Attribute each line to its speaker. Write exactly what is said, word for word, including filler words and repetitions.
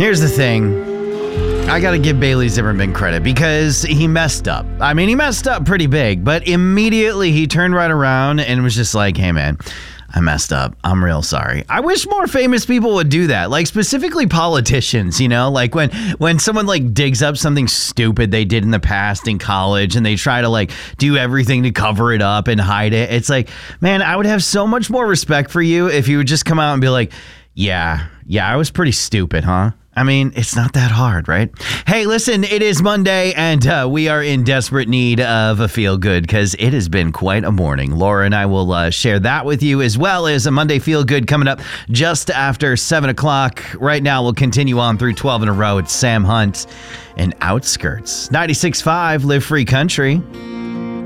Speaker 1: Here's the thing. I gotta give Bailey Zimmerman credit because he messed up. I mean, he messed up pretty big, but immediately he turned right around and was just like, hey, man, I messed up. I'm real sorry. I wish more famous people would do that, like specifically politicians, you know, like when when someone like digs up something stupid they did in the past in college and they try to like do everything to cover it up and hide it. It's like, man, I would have so much more respect for you if you would just come out and be like, yeah, yeah, I was pretty stupid, huh? I mean, it's not that hard, right? Hey, listen, it is Monday, and uh, we are in desperate need of a feel-good because it has been quite a morning. Laura and I will uh, share that with you, as well as a Monday feel-good coming up just after seven o'clock. Right now, we'll continue on through twelve in a row. It's Sam Hunt and Outskirts. ninety-six point five, Live Free Country.